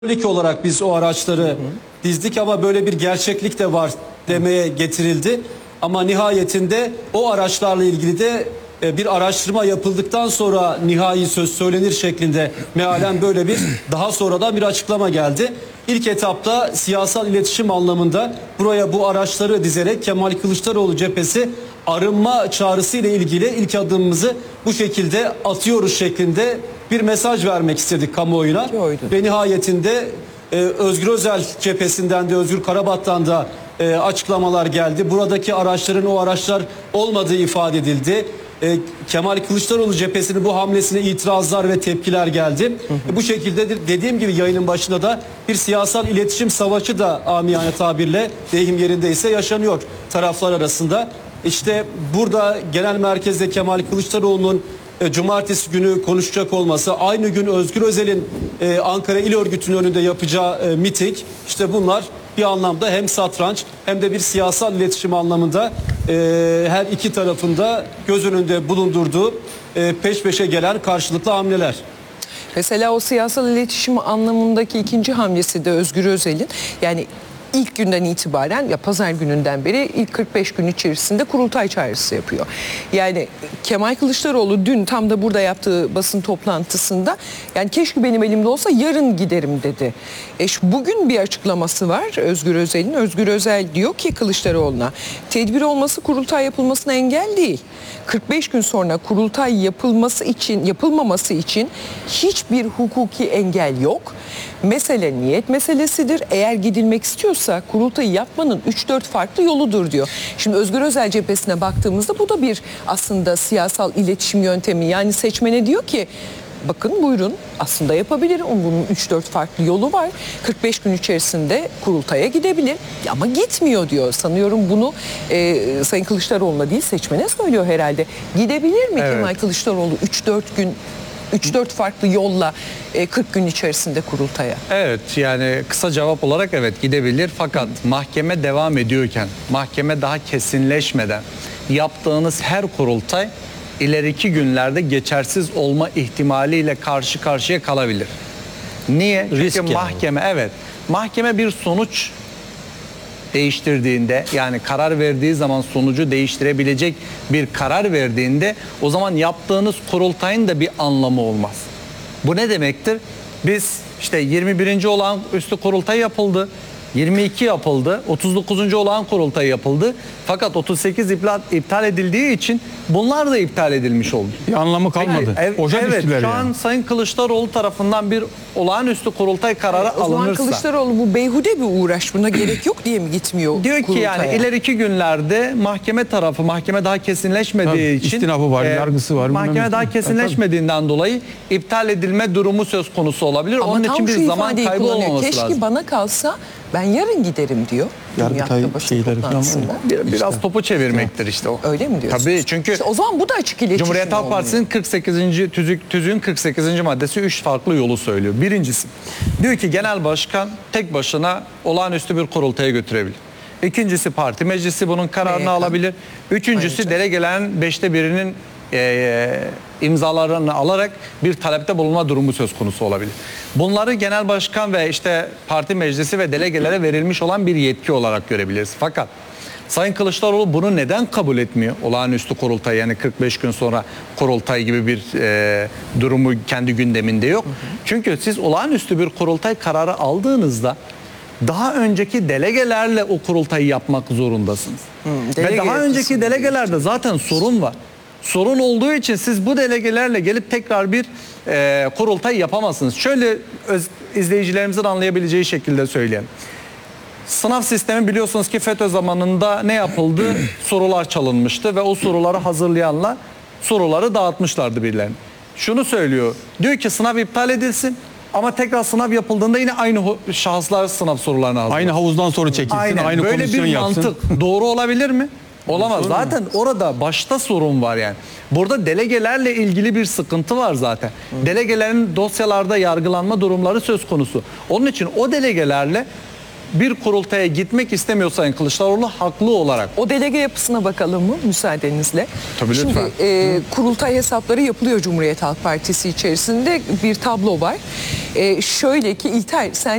İlk olarak biz o araçları dizdik ama böyle bir gerçeklik de var demeye getirildi. Ama nihayetinde o araçlarla ilgili de bir araştırma yapıldıktan sonra nihai söz söylenir şeklinde mealen böyle bir daha sonradan bir açıklama geldi. İlk etapta siyasal iletişim anlamında buraya bu araçları dizerek Kemal Kılıçdaroğlu cephesi arınma çağrısı ile ilgili ilk adımımızı bu şekilde atıyoruz şeklinde bir mesaj vermek istedik kamuoyuna. Ve nihayetinde Özgür Özel cephesinden de Özgür Karabat'tan da açıklamalar geldi. Buradaki araçların o araçlar olmadığı ifade edildi. Kemal Kılıçdaroğlu cephesinin bu hamlesine itirazlar ve tepkiler geldi. Bu şekilde dediğim gibi yayının başında da bir siyasal iletişim savaşı da amiyane tabirle deyim yerindeyse yaşanıyor taraflar arasında. İşte burada genel merkezde Kemal Kılıçdaroğlu'nun cumartesi günü konuşacak olması, aynı gün Özgür Özel'in Ankara İl Örgütü'nün önünde yapacağı miting, işte bunlar bir anlamda hem satranç hem de bir siyasal iletişim anlamında her iki tarafında göz önünde bulundurduğu peş peşe gelen karşılıklı hamleler. Mesela o siyasal iletişim anlamındaki ikinci hamlesi de Özgür Özel'in, yani ilk günden itibaren, ya pazar gününden beri ilk 45 gün içerisinde kurultay çağrısı yapıyor. Yani Kemal Kılıçdaroğlu dün tam da burada yaptığı basın toplantısında, yani keşke benim elimde olsa yarın giderim dedi. Bugün bir açıklaması var Özgür Özel'in. Özgür Özel diyor ki Kılıçdaroğlu'na, tedbir olması kurultay yapılmasına engel değil. 45 gün sonra kurultay yapılmaması için hiçbir hukuki engel yok. Mesele niyet meselesidir. Eğer gidilmek istiyorsa kurultayı yapmanın 3-4 farklı yoludur diyor. Şimdi Özgür Özel cephesine baktığımızda bu da bir aslında siyasal iletişim yöntemi. Yani seçmene diyor ki bakın buyurun aslında yapabilir. Bunun 3-4 farklı yolu var. 45 gün içerisinde kurultaya gidebilir. Ama gitmiyor diyor. Sanıyorum bunu Sayın Kılıçdaroğlu'na değil seçmene söylüyor herhalde. Gidebilir mi Kemal Kılıçdaroğlu 3-4 farklı yolla 40 gün içerisinde kurultaya? Evet, yani kısa cevap olarak evet gidebilir, fakat mahkeme devam ediyorken, mahkeme daha kesinleşmeden yaptığınız her kurultay ileriki günlerde geçersiz olma ihtimaliyle karşı karşıya kalabilir. Niye? Çünkü mahkeme bir sonuç değiştirdiğinde, yani karar verdiği zaman sonucu değiştirebilecek bir karar verdiğinde, o zaman yaptığınız kurultayın da bir anlamı olmaz. Bu ne demektir? Biz işte 21. olağanüstü kurultay yapıldı, 22 yapıldı, 39. olağan kurultay yapıldı. Fakat 38 iptal edildiği için bunlar da iptal edilmiş oldu. Bir anlamı kalmadı. Evet, şu an Sayın Kılıçdaroğlu tarafından bir olağanüstü kurultay kararı alınırsa. O zaman Kılıçdaroğlu bu beyhude bir uğraş, buna gerek yok diye mi gitmiyor diyor kurultaya? ki yani ileriki günlerde mahkeme daha kesinleşmediği için. İstinafı var, yargısı var. Mahkeme daha kesinleşmediğinden dolayı iptal edilme durumu söz konusu olabilir. Ama onun için bir zaman kaybı olmaması keşke lazım. Bana kalsa ben yarın giderim diyor. Yargıtay şeyleri falan Biraz topu çevirmektir işte o. Öyle mi diyorsun? Tabii, çünkü İşte o zaman bu da açık iletişim Cumhuriyet Halk Partisi'nin 48. tüzüğün 48. maddesi 3 farklı yolu söylüyor. Birincisi diyor ki genel başkan tek başına olağanüstü bir kurultaya götürebilir. İkincisi parti meclisi bunun kararını alabilir. Üçüncüsü delegelerin 5'te 1'inin imzalarını alarak bir talepte bulunma durumu söz konusu olabilir. Bunları genel başkan ve işte parti meclisi ve delegelere verilmiş olan bir yetki olarak görebiliriz. Fakat Sayın Kılıçdaroğlu bunu neden kabul etmiyor? Olağanüstü kurultay, yani 45 gün sonra kurultay gibi bir durumu kendi gündeminde yok. Çünkü siz olağanüstü bir kurultay kararı aldığınızda daha önceki delegelerle o kurultayı yapmak zorundasınız. Ve daha önceki delegelerde zaten sorun var. Sorun olduğu için siz bu delegelerle gelip tekrar bir kurultay yapamazsınız. Şöyle izleyicilerimizin anlayabileceği şekilde söyleyelim. Sınav sistemi biliyorsunuz ki FETÖ zamanında ne yapıldı? Sorular çalınmıştı ve o soruları hazırlayanlar soruları dağıtmışlardı birilerine. Şunu söylüyor, diyor ki sınav iptal edilsin ama tekrar sınav yapıldığında yine aynı şahıslar sınav sorularını hazırlar. Aynı havuzdan soru çekilsin, aynı böyle komisyon bir yapsın. mantık doğru olabilir mi? Olamaz. Zaten orada başta sorun var yani. Burada delegelerle ilgili bir sıkıntı var zaten. Delegelerin dosyalarda yargılanma durumları söz konusu. Onun için o delegelerle bir kurultaya gitmek istemiyor Sayın Kılıçdaroğlu haklı olarak. O delege yapısına bakalım mı müsaadenizle? Tabii, Şimdi lütfen. kurultay hesapları yapılıyor Cumhuriyet Halk Partisi içerisinde, bir tablo var. Şöyle ki İlter, sen